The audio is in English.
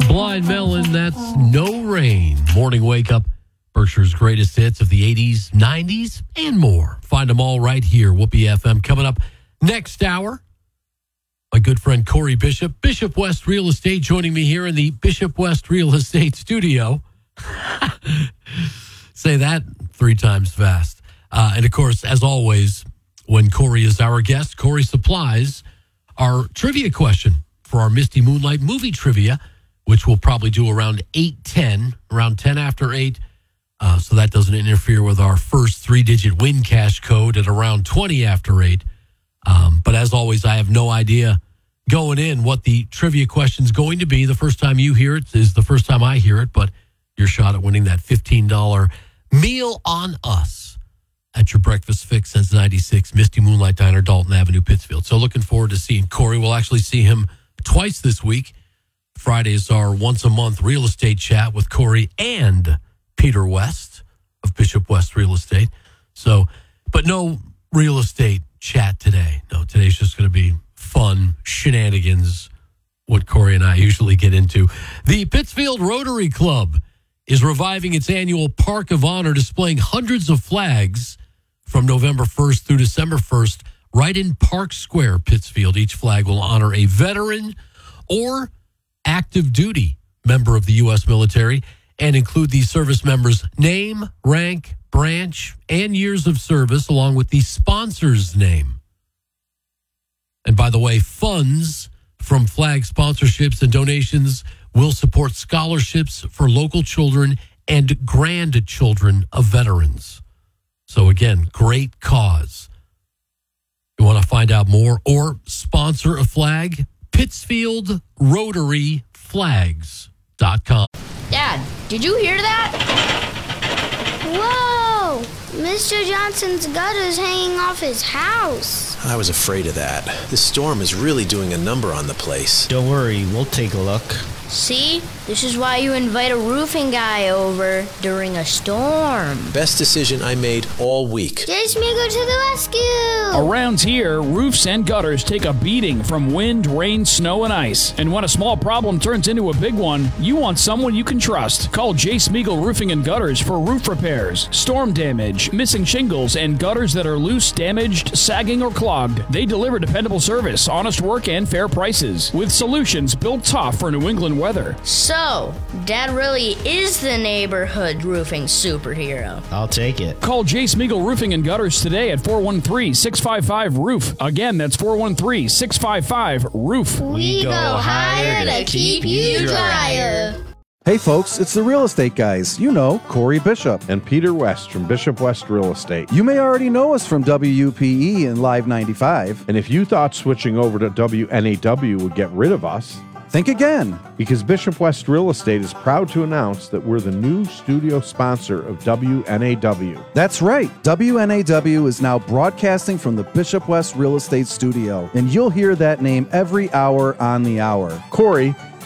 Blind Melon, that's No Rain. Morning Wake Up, Berkshire's greatest hits of the 80s, 90s, and more. Find them all right here, Whoopee FM. Coming up next hour, my good friend Corey Bishop, Bishop West Real Estate, joining me here in the Bishop West Real Estate studio. Say that 3 times fast. And of course, as always, when Corey is our guest, Corey supplies our trivia question for our Misty Moonlight movie trivia, which we'll probably do around 8:10, around 10 after 8. So that doesn't interfere with our first 3-digit win cash code at around 20 after 8. But as always, I have no idea going in what the trivia question is going to be. The first time you hear it is the first time I hear it, but your shot at winning that $15 meal on us at your breakfast fix since 96, Misty Moonlight Diner, Dalton Avenue, Pittsfield. So looking forward to seeing Corey. We'll actually see him twice this week. Friday is our once-a-month real estate chat with Corey and Peter West of Bishop West Real Estate. So, but no real estate chat today. No, today's just going to be fun shenanigans, what Corey and I usually get into. The Pittsfield Rotary Club is reviving its annual Park of Honor, displaying hundreds of flags from November 1st through December 1st, right in Park Square, Pittsfield. Each flag will honor a veteran or active duty member of the U.S. military and include the service member's name, rank, branch, and years of service, along with the sponsor's name. And by the way, funds from flag sponsorships and donations will support scholarships for local children and grandchildren of veterans. So again, great cause. You want to find out more or sponsor a flag? PittsfieldRotaryFlags.com. Dad, did you hear that? Whoa! Mr. Johnson's gutter's hanging off his house. I was afraid of that. This storm is really doing a number on the place. Don't worry, we'll take a look. See? This is why you invite a roofing guy over during a storm. Best decision I made all week. Jace Meagle to the rescue! Around here, roofs and gutters take a beating from wind, rain, snow, and ice. And when a small problem turns into a big one, you want someone you can trust. Call Jace Meagle Roofing and Gutters for roof repairs, storm damage, missing shingles, and gutters that are loose, damaged, sagging, or clogged. They deliver dependable service, honest work, and fair prices, with solutions built tough for New England weather. So, Dad really is the neighborhood roofing superhero. I'll take it. Call Jace Meagle Roofing and Gutters today at 413-655-ROOF. Again, that's 413-655-ROOF. We go higher to keep you drier. Hey folks, it's the Real Estate Guys. You know, Corey Bishop. And Peter West from Bishop West Real Estate. You may already know us from WUPE and Live 95. And if you thought switching over to WNAW would get rid of us, think again. Because Bishop West Real Estate is proud to announce that we're the new studio sponsor of WNAW. That's right. WNAW is now broadcasting from the Bishop West Real Estate studio. And you'll hear that name every hour on the hour. Corey,